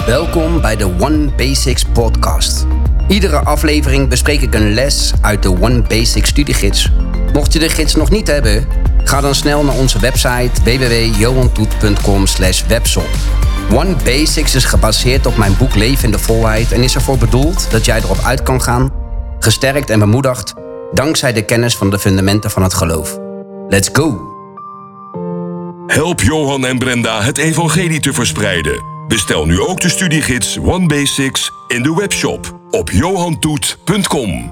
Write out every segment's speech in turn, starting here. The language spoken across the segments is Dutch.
Welkom bij de One Basics podcast. Iedere aflevering bespreek ik een les uit de One Basics studiegids. Mocht je de gids nog niet hebben, ga dan snel naar onze website www.johantoet.com/webshop. One Basics is gebaseerd op mijn boek Leven in de Volheid en is ervoor bedoeld dat jij erop uit kan gaan, gesterkt en bemoedigd, dankzij de kennis van de fundamenten van het geloof. Let's go! Help Johan en Brenda het evangelie te verspreiden. Bestel nu ook de studiegids One Basics in de webshop op johantoet.com.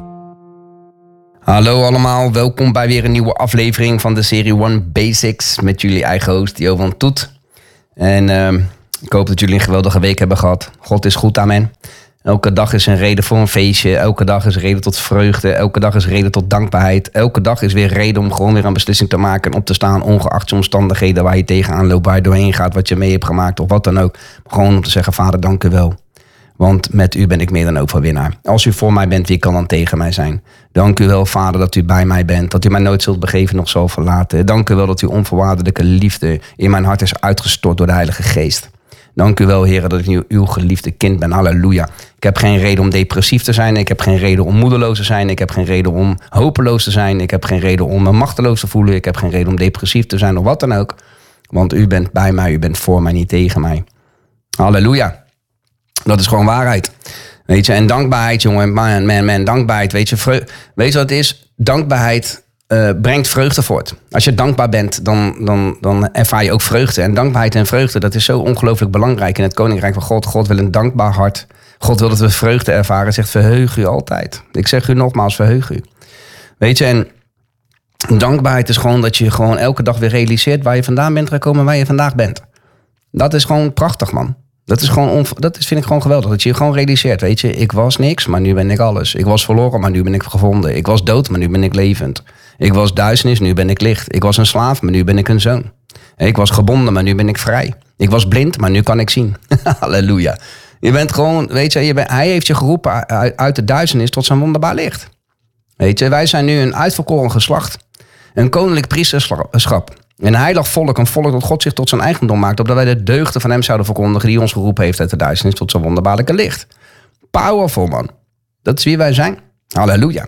Hallo allemaal, welkom bij weer een nieuwe aflevering van de serie One Basics met jullie eigen host Johan Toet. En ik hoop dat jullie een geweldige week hebben gehad. God is goed, amen. Elke dag is een reden voor een feestje. Elke dag is een reden tot vreugde. Elke dag is een reden tot dankbaarheid. Elke dag is weer reden om gewoon weer een beslissing te maken en op te staan, ongeacht je omstandigheden waar je tegenaan loopt, waar je doorheen gaat, wat je mee hebt gemaakt of wat dan ook. Gewoon om te zeggen, Vader, dank u wel. Want met u ben ik meer dan overwinnaar. Als u voor mij bent, wie kan dan tegen mij zijn? Dank u wel, Vader, dat u bij mij bent. Dat u mij nooit zult begeven, nog zal verlaten. Dank u wel dat uw onvoorwaardelijke liefde in mijn hart is uitgestort door de Heilige Geest. Dank u wel, Heer, dat ik uw geliefde kind ben. Halleluja. Ik heb geen reden om depressief te zijn. Ik heb geen reden om moedeloos te zijn. Ik heb geen reden om hopeloos te zijn. Ik heb geen reden om me machteloos te voelen. Ik heb geen reden om depressief te zijn of wat dan ook. Want u bent bij mij. U bent voor mij, niet tegen mij. Halleluja. Dat is gewoon waarheid. Weet je, en dankbaarheid, jongen. Man, dankbaarheid. Weet je wat het is? Dankbaarheid brengt vreugde voort. Als je dankbaar bent, dan ervaar je ook vreugde. En dankbaarheid en vreugde, dat is zo ongelooflijk belangrijk in het Koninkrijk van God. God wil een dankbaar hart. God wil dat we vreugde ervaren. Zegt, verheug u altijd. Ik zeg u nogmaals, verheug u. Weet je, en dankbaarheid is gewoon dat je gewoon elke dag weer realiseert waar je vandaan bent gekomen en waar je vandaag bent. Dat is gewoon prachtig, man. Dat vind ik gewoon geweldig. Dat je gewoon realiseert, weet je. Ik was niks, maar nu ben ik alles. Ik was verloren, maar nu ben ik gevonden. Ik was dood, maar nu ben ik levend. Ik was duisternis, nu ben ik licht. Ik was een slaaf, maar nu ben ik een zoon. Ik was gebonden, maar nu ben ik vrij. Ik was blind, maar nu kan ik zien. Halleluja. Je bent gewoon, weet je, hij heeft je geroepen uit de duisternis tot zijn wonderbaar licht. Weet je, wij zijn nu een uitverkoren geslacht. Een koninklijk priesterschap. Een heilig volk, een volk dat God zich tot zijn eigendom maakt, opdat wij de deugden van hem zouden verkondigen die ons geroepen heeft uit de duisternis tot zijn wonderbaarlijke licht. Powerful, man. Dat is wie wij zijn. Halleluja.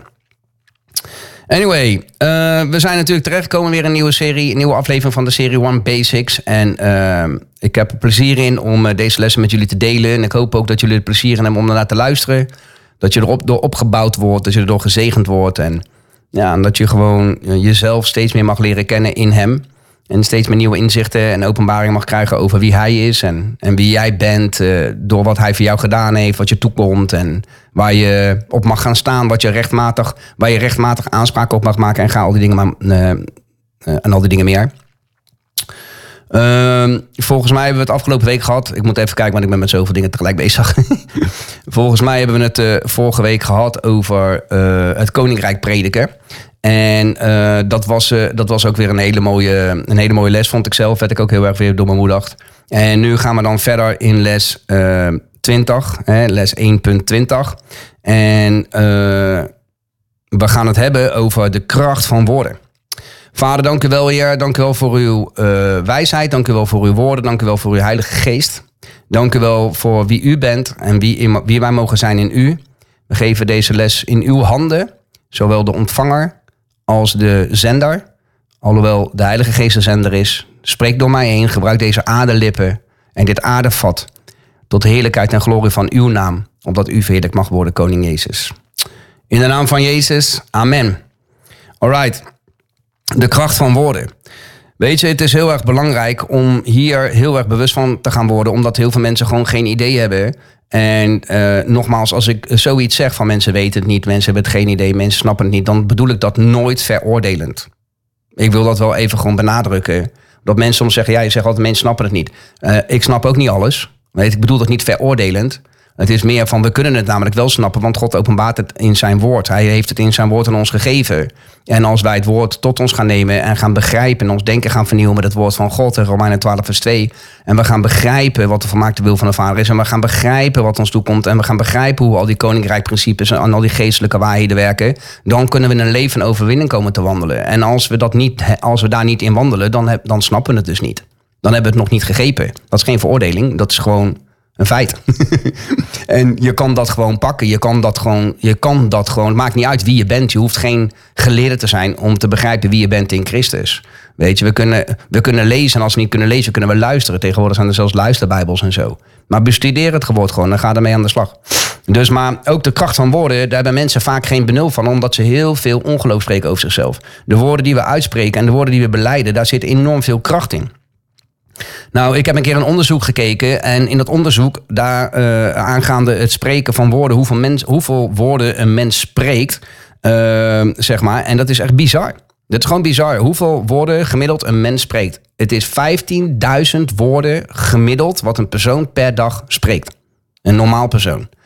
Anyway, we zijn natuurlijk terechtgekomen weer een nieuwe aflevering van de serie One Basics. En ik heb er plezier in om deze lessen met jullie te delen. En ik hoop ook dat jullie er plezier in hebben om ernaar te luisteren. Dat je erdoor opgebouwd wordt, dat je erdoor gezegend wordt. En dat je gewoon jezelf steeds meer mag leren kennen in hem. En steeds meer nieuwe inzichten en openbaring mag krijgen over wie hij is. En wie jij bent door wat hij voor jou gedaan heeft, wat je toekomt. En waar je op mag gaan staan, waar je rechtmatig aanspraak op mag maken. En ga al die dingen en al die dingen meer. Volgens mij hebben we het afgelopen week gehad. Ik moet even kijken, want ik ben met zoveel dingen tegelijk bezig. Volgens mij hebben we het vorige week gehad over het Koninkrijk prediken. En dat was ook weer een hele mooie les, vond ik zelf. Werd ik ook heel erg weer door bemoedigd. En nu gaan we dan verder in les 20, les 1.20. En we gaan het hebben over de kracht van woorden. Vader, dank u wel, Heer. Dank u wel voor uw wijsheid. Dank u wel voor uw woorden. Dank u wel voor uw Heilige Geest. Dank u wel voor wie u bent en wie wij mogen zijn in u. We geven deze les in uw handen, zowel de ontvanger als de zender. Alhoewel de Heilige Geest de zender is. Spreek door mij heen, gebruik deze aardelippen en dit aardevat tot de heerlijkheid en glorie van uw naam, opdat u verheerlijkt mag worden, Koning Jezus. In de naam van Jezus, amen. Alright, de kracht van woorden. Weet je, het is heel erg belangrijk om hier heel erg bewust van te gaan worden, omdat heel veel mensen gewoon geen idee hebben. En nogmaals, als ik zoiets zeg van mensen weten het niet, mensen hebben het geen idee, mensen snappen het niet, dan bedoel ik dat nooit veroordelend. Ik wil dat wel even gewoon benadrukken. Dat mensen soms zeggen, je zegt altijd mensen snappen het niet. Ik snap ook niet alles. Ik bedoel dat niet veroordelend. Het is meer van, we kunnen het namelijk wel snappen, want God openbaart het in zijn woord. Hij heeft het in zijn woord aan ons gegeven. En als wij het woord tot ons gaan nemen en gaan begrijpen en ons denken gaan vernieuwen met het woord van God, in Romeinen 12 vers 2. En we gaan begrijpen wat de volmaakte wil van de Vader is. En we gaan begrijpen wat ons toekomt. En we gaan begrijpen hoe al die koninkrijkprincipes en al die geestelijke waarheden werken. Dan kunnen we in een leven van overwinning komen te wandelen. En als we daar niet in wandelen, dan snappen we het dus niet. Dan hebben we het nog niet gegrepen. Dat is geen veroordeling, dat is gewoon Een feit. En je kan dat gewoon pakken. Je kan dat gewoon. Het maakt niet uit wie je bent. Je hoeft geen geleerde te zijn om te begrijpen wie je bent in Christus. Weet je, we kunnen lezen. En als we niet kunnen lezen, kunnen we luisteren. Tegenwoordig zijn er zelfs luisterbijbels en zo. Maar bestudeer het woord gewoon en ga ermee aan de slag. Dus, maar ook de kracht van woorden, daar hebben mensen vaak geen benul van, omdat ze heel veel ongeloof spreken over zichzelf. De woorden die we uitspreken en de woorden die we belijden, daar zit enorm veel kracht in. Nou, ik heb een keer een onderzoek gekeken en in dat onderzoek, daar aangaande het spreken van woorden, hoeveel woorden een mens spreekt, zeg maar, en dat is echt bizar. Dat is gewoon bizar. Hoeveel woorden gemiddeld een mens spreekt. Het is 15.000 woorden gemiddeld wat een persoon per dag spreekt. Een normaal persoon.